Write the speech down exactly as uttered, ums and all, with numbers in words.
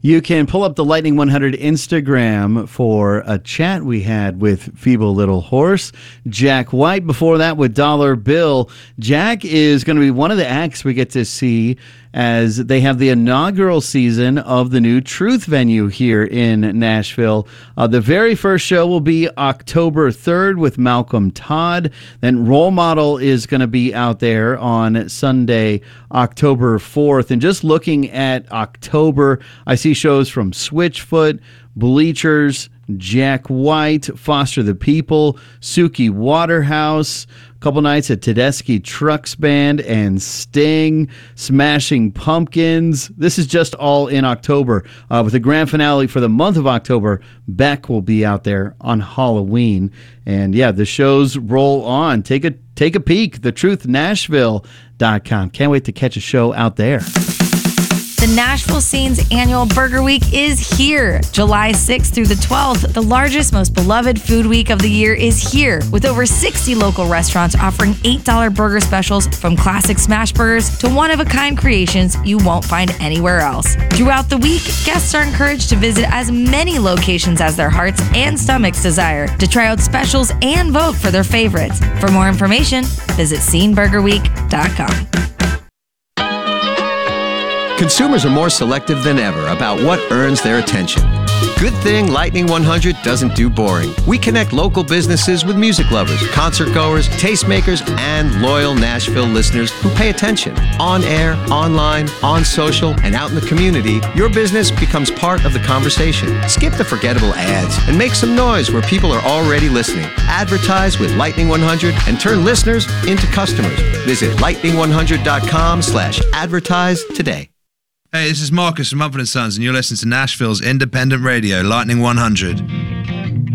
You can pull up the Lightning one hundred Instagram for a chat we had with Feeble Little Horse, Jack White. Before that with Dollar Bill. Jack is going to be one of the acts we get to see as they have the inaugural season of the new Truth venue here in Nashville. Uh, the very first show will be October third with Malcolm Todd. Then Role Model is going to be out there on Sunday, October fourth. And just looking at October, I see shows from Switchfoot, Bleachers, Jack White, Foster the People, Suki Waterhouse, a couple nights at Tedeschi Trucks Band, and Sting, Smashing Pumpkins. This is just all in October. Uh, with the grand finale for the month of October, Beck will be out there on Halloween. And yeah, the shows roll on. Take a take a peek, the truth nashville dot com. Can't wait to catch a show out there. The Nashville Scene's annual Burger Week is here. July sixth through the twelfth, the largest, most beloved food week of the year is here, with over sixty local restaurants offering eight dollars burger specials, from classic smash burgers to one-of-a-kind creations you won't find anywhere else. Throughout the week, guests are encouraged to visit as many locations as their hearts and stomachs desire to try out specials and vote for their favorites. For more information, visit scene burger week dot com. Consumers are more selective than ever about what earns their attention. Good thing Lightning one hundred doesn't do boring. We connect local businesses with music lovers, concert goers, tastemakers, and loyal Nashville listeners who pay attention. On air, online, on social, and out in the community, your business becomes part of the conversation. Skip the forgettable ads and make some noise where people are already listening. Advertise with Lightning one hundred and turn listeners into customers. Visit lightning one hundred dot com slash advertise today. Hey, this is Marcus from Mumford and Sons, and you're listening to Nashville's independent radio, Lightning one hundred.